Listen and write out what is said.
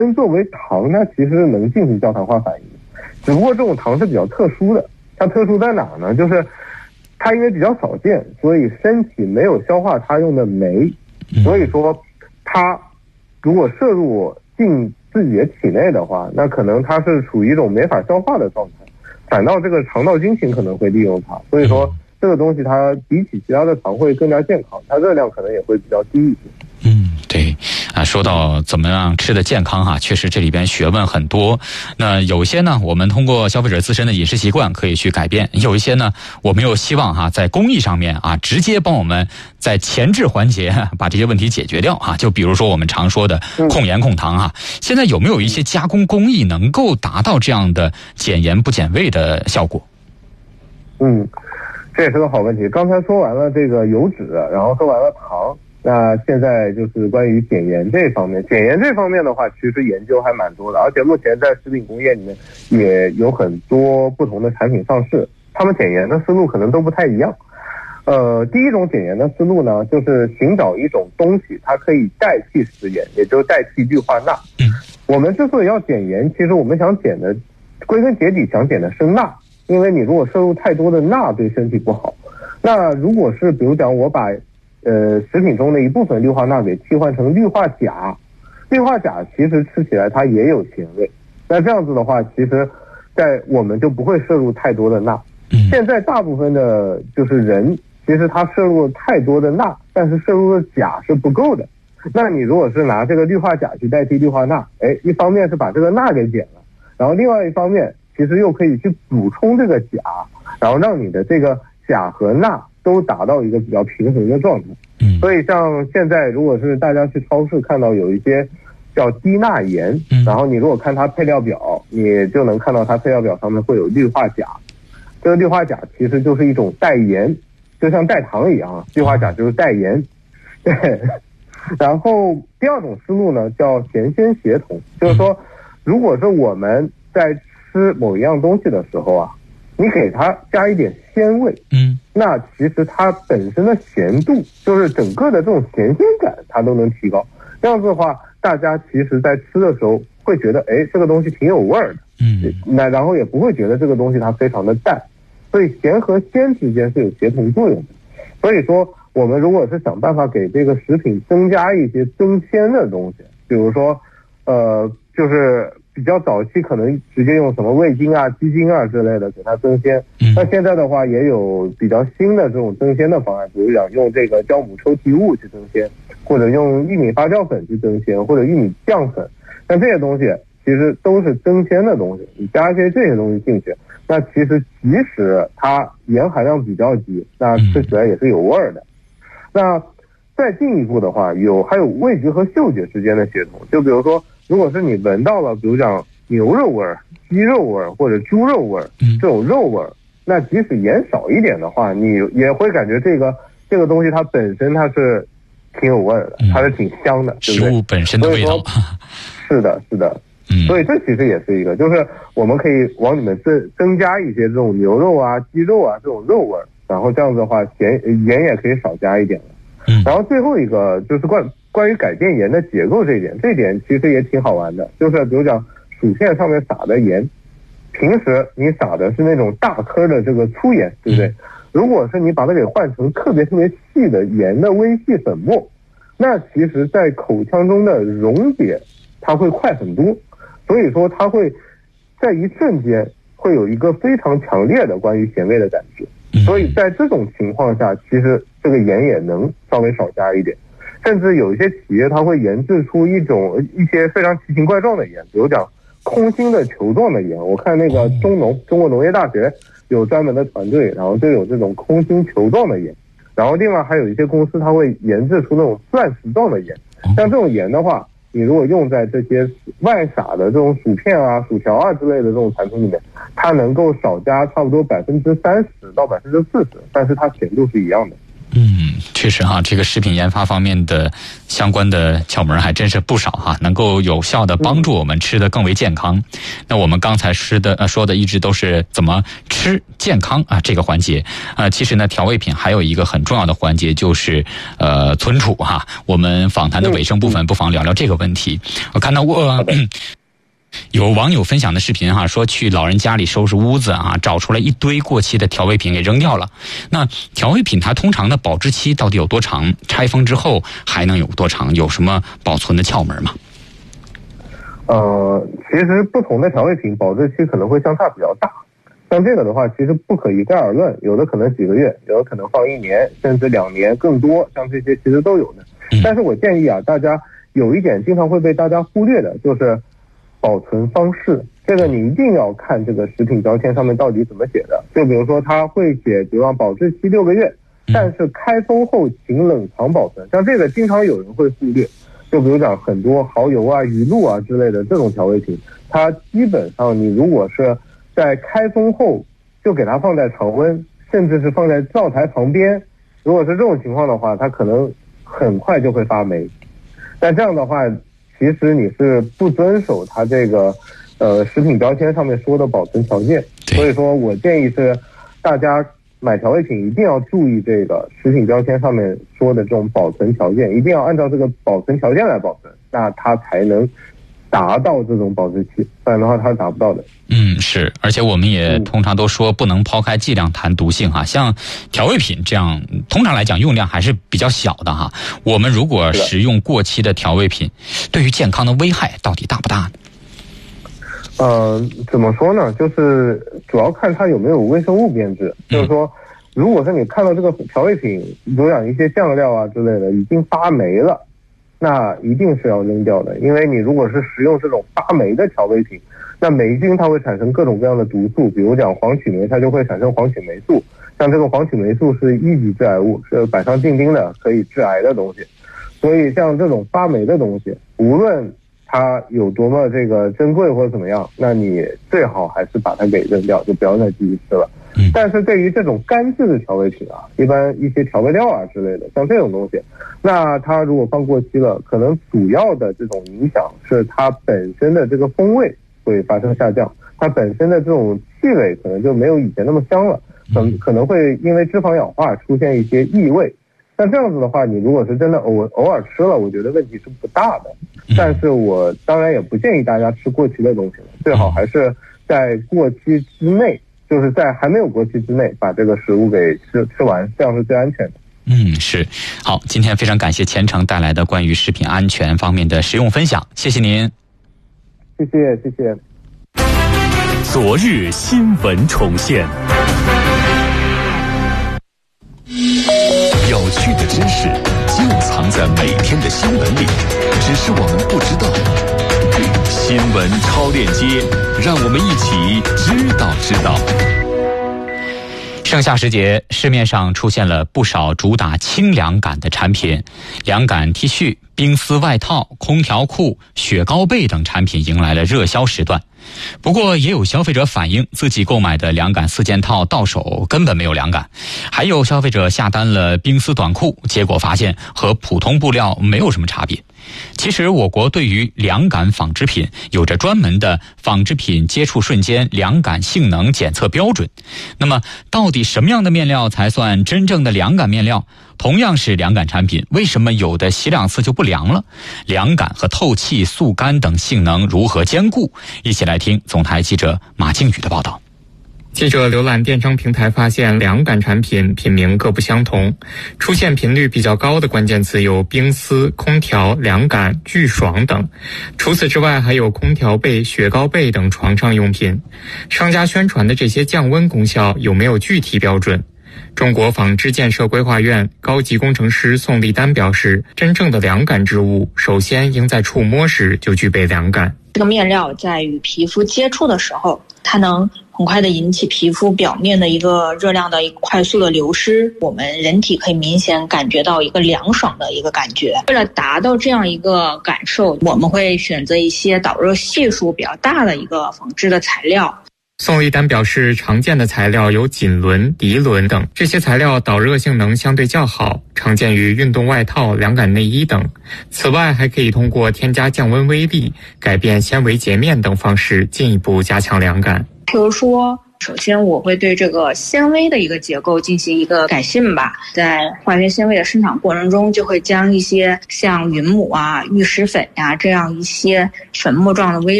作为糖，它其实能进行焦糖化反应，只不过这种糖是比较特殊的。它特殊在哪呢？就是它因为比较少见，所以身体没有消化它用的酶，所以说它如果摄入进自己的体内的话，那可能它是处于一种没法消化的状态，反倒这个肠道菌群可能会利用它，所以说这个东西它比起其他的糖会更加健康，它热量可能也会比较低一些。 对啊，说到怎么样吃的健康确实这里边学问很多。那有些呢，我们通过消费者自身的饮食习惯可以去改变；有一些呢，我们又希望在工艺上面直接帮我们在前置环节把这些问题解决掉就比如说我们常说的控盐控糖现在有没有一些加工工艺能够达到这样的减盐不减味的效果？ 这也是个好问题。刚才说完了这个油脂，然后说完了糖。那现在就是关于减盐这方面，减盐这方面的话，其实研究还蛮多的，而且目前在食品工业里面也有很多不同的产品上市，他们减盐的思路可能都不太一样。第一种减盐的思路呢，就是寻找一种东西，它可以代替食盐，也就是代替氯化钠。我们之所以要减盐，其实我们想减的，归根结底想减的是钠，因为你如果摄入太多的钠对身体不好。那如果是比如讲我把食品中的一部分氯化钠给替换成氯化钾，氯化钾其实吃起来它也有咸味，那这样子的话，其实我们就不会摄入太多的钠。现在大部分的就是人，其实他摄入了太多的钠，但是摄入的钾是不够的。那你如果是拿这个氯化钾去代替氯化钠，一方面是把这个钠给减了，然后另外一方面其实又可以去补充这个钾，然后让你的这个钾和钠都达到一个比较平衡的状态。所以像现在如果是大家去超市看到有一些叫低钠盐，然后你如果看它配料表，你就能看到它配料表上面会有氯化钾。这个氯化钾其实就是一种代盐，就像代糖一样，氯化钾就是代盐。对。然后第二种思路呢叫咸鲜协同，就是说如果是我们在吃某一样东西的时候你给它加一点鲜味，那其实它本身的咸度，就是整个的这种咸鲜感，它都能提高。这样子的话，大家其实在吃的时候会觉得，这个东西挺有味儿的，那然后也不会觉得这个东西它非常的淡。所以咸和鲜之间是有协同作用的。所以说，我们如果是想办法给这个食品增加一些增鲜的东西，比如说，就是比较早期可能直接用什么味精鸡精之类的给它增鲜。那现在的话也有比较新的这种增鲜的方案，比如讲用这个酵母抽提物去增鲜，或者用玉米发酵粉去增鲜，或者玉米酱粉。但这些东西其实都是增鲜的东西，你加一些这些东西进去，那其实即使它盐含量比较低，那吃起来也是有味儿的。那再进一步的话，还有味觉和嗅觉之间的协同。就比如说，如果是你闻到了，比如讲牛肉味、鸡肉味或者猪肉味这种肉味，那即使盐少一点的话，你也会感觉这个东西它本身它是挺有味的，它是挺香的，对不对？ 食物本身的味道。 是的。所以这其实也是一个，就是我们可以往里面增加一些这种牛肉鸡肉这种肉味，然后这样子的话盐也可以少加一点了。然后最后一个就是关于改变盐的结构这一点其实也挺好玩的，就是比如讲薯片上面撒的盐，平时你撒的是那种大颗的这个粗盐，对不对？如果是你把它给换成特别特别细的盐的微细粉末，那其实在口腔中的溶解它会快很多，所以说它会在一瞬间会有一个非常强烈的关于咸味的感觉。所以在这种情况下，其实这个盐也能稍微少加一点，甚至有一些企业它会研制出一些非常奇形怪状的盐，比如讲空心的球状的盐。我看那个中国农业大学有专门的团队，然后就有这种空心球状的盐。然后另外还有一些公司它会研制出那种钻石状的盐。像这种盐的话，你如果用在这些外撒的这种薯片薯条之类的这种产品里面，它能够少加差不多30%到40%，但是它咸度是一样的。 确实哈，这个食品研发方面的相关的窍门还真是不少哈，能够有效的帮助我们吃得更为健康。那我们刚才说的一直都是怎么吃健康啊这个环节其实呢，调味品还有一个很重要的环节就是存储哈。我们访谈的尾声部分不妨聊聊这个问题。我看到有网友分享的视频哈，说去老人家里收拾屋子啊，找出来一堆过期的调味品给扔掉了。那调味品它通常的保质期到底有多长？拆封之后还能有多长？有什么保存的窍门吗？ 其实不同的调味品保质期可能会相差比较大。像这个的话，其实不可一概而论，有的可能几个月，有的可能放1年，甚至2年更多，像这些其实都有的。但是我建议啊，大家有一点经常会被大家忽略的，就是保存方式。这个你一定要看这个食品标签上面到底怎么写的。就比如说它会写，比方保质期6个月，但是开封后请冷藏保存。像这个经常有人会忽略。就比如讲很多蚝油啊、鱼露啊之类的这种调味品，它基本上你如果是在开封后就给它放在常温，甚至是放在灶台旁边，如果是这种情况的话，它可能很快就会发霉。那这样的话，其实你是不遵守它这个食品标签上面说的保存条件。所以说我建议是大家买调味品一定要注意这个食品标签上面说的这种保存条件，一定要按照这个保存条件来保存，那它才能达到这种保质期，不然的话它是达不到的。 是，而且我们也通常都说不能抛开剂量谈毒性哈。像调味品这样，通常来讲用量还是比较小的哈。我们如果食用过期的调味品，对于健康的危害到底大不大呢？ 怎么说呢？就是主要看它有没有微生物变质。就是说，如果是你看到这个调味品，比如讲一些酱料啊之类的已经发霉了，那一定是要扔掉的。因为你如果是食用这种发霉的调味品，那霉菌它会产生各种各样的毒素，比如讲黄曲霉，它就会产生黄曲霉素。像这个黄曲霉素是1级致癌物，是板上钉钉的可以致癌的东西。所以像这种发霉的东西，无论它有多么这个珍贵或者怎么样，那你最好还是把它给扔掉，就不要再继续吃了。但是对于这种干制的调味品啊，一般一些调味料啊之类的，像这种东西，那它如果放过期了，可能主要的这种影响是它本身的这个风味会发生下降，它本身的这种气味可能就没有以前那么香了，可能会因为脂肪氧化出现一些异味。那这样子的话，你如果是真的偶尔吃了，我觉得问题是不大的。但是我当然也不建议大家吃过期的东西了，最好还是在过期之内，就是在还没有过期之内把这个食物给吃完，这样是最安全的。 是。好，今天非常感谢钱程带来的关于食品安全方面的实用分享，谢谢您。 谢谢。 昨日新闻重现，有趣的知识就藏在每天的新闻里，只是我们不知道。新闻超链接，让我们一起知道。 盛夏时节，市面上出现了不少主打清凉感的产品，凉感 T 恤、冰丝外套、空调裤、雪糕被等产品迎来了热销时段。不过也有消费者反映，自己购买的凉感4件套到手根本没有凉感，还有消费者下单了冰丝短裤，结果发现和普通布料没有什么差别。其实我国对于凉感纺织品有着专门的纺织品接触瞬间凉感性能检测标准。那么到底什么样的面料才算真正的凉感面料？同样是凉感产品，为什么有的洗2次就不凉了？凉感和透气、速干等性能如何兼顾？一起来听总台记者马靖宇的报道。 记者浏览电商平台发现，凉感产品品名各不相同，出现频率比较高的关键词有冰丝、空调、凉感、巨爽等。除此之外，还有空调被、雪糕被等床上用品。商家宣传的这些降温功效有没有具体标准？中国纺织建设规划院高级工程师宋立丹表示，真正的凉感织物首先应在触摸时就具备凉感。 这个面料在与皮肤接触的时候，它能很快的引起皮肤表面的一个热量的一个快速的流失，我们人体可以明显感觉到一个凉爽的一个感觉。为了达到这样一个感受，我们会选择一些导热系数比较大的一个纺织的材料。 宋立丹表示，常见的材料有锦纶、涤纶等，这些材料导热性能相对较好，常见于运动外套、凉感内衣等。此外，还可以通过添加降温微粒、改变纤维截面等方式进一步加强凉感。 比如说，首先我会对这个纤维的一个结构进行一个改进吧，在化学纤维的生产过程中，就会将一些像云母啊、玉石粉呀这样一些粉末状的微